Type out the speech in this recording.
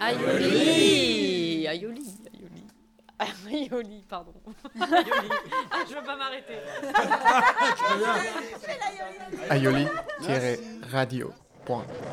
Aioli. Aioli, pardon. Aioli. Ah, je veux pas m'arrêter. aioli-radio.com